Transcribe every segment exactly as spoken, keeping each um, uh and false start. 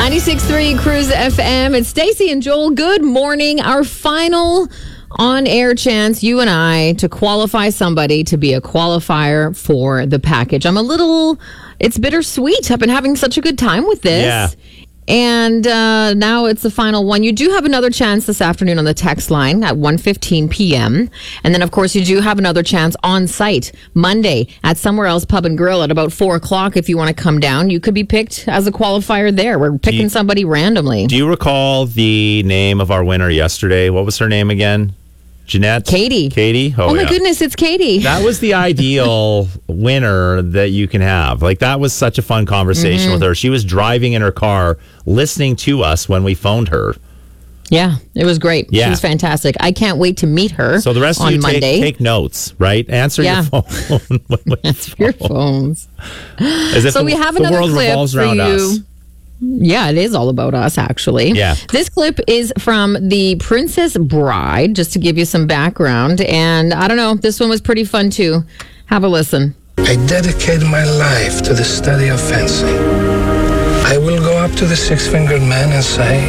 ninety-six point three Cruise F M. It's Stacey and Joel. Good morning. Our final on-air chance, you and I, to qualify somebody to be a qualifier for the package. I'm a little, it's bittersweet. I've been having such a good time with this. Yeah. And uh, now it's the final one. You do have another chance this afternoon on the text line at one fifteen p.m. And then, of course, you do have another chance on site Monday at Somewhere Else Pub and Grill at about four o'clock. If you want to come down, you could be picked as a qualifier there. We're picking you, somebody randomly. Do you recall the name of our winner yesterday? What was her name again? Jeanette? Katie. Katie? Oh, my yeah. goodness, it's Katie. That was the ideal winner that you can have. Like, that was such a fun conversation Mm-hmm. with her. She was driving in her car, listening to us when we phoned her. Yeah, it was great. Yeah. She was fantastic. I can't wait to meet her So the rest on of you Monday. take, take notes, right? Answer Yeah. your phone. Answer your phones. As if So the, we have the another world clip revolves for around you. us. Yeah, it is all about us, actually. Yeah. This clip is from The Princess Bride, just to give you some background. And I don't know, this one was pretty fun, too. Have a listen. I dedicate my life to the study of fencing. I will go up to the six-fingered man and say,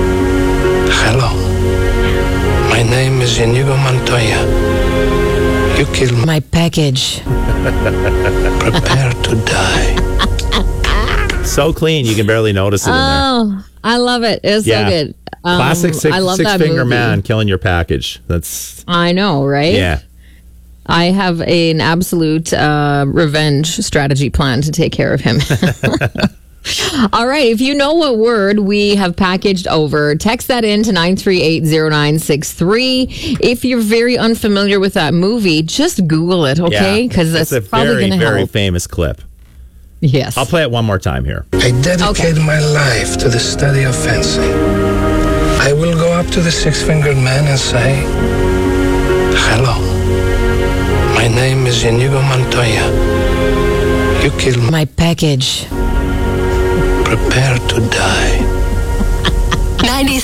hello, my name is Inigo Montoya. You killed my... My package. Prepare to die. So clean, you can barely notice it in there. Oh, I love it. It's Yeah. so good. Um, Classic six, I love six that finger movie. man killing your package. That's, I know, right? yeah. I have an absolute uh, revenge strategy plan to take care of him. All right. If you know what word we have packaged over, text that in to nine three eight zero nine six three. If you're very unfamiliar with that movie, just Google it, okay? Because it's that's a probably very, going to very help. famous clip. Yes. I'll play it one more time here. I dedicate my life to the study of fencing. I will go up to the six-fingered man and say, hello, my name is Inigo Montoya. You killed my... My package. Prepare to die.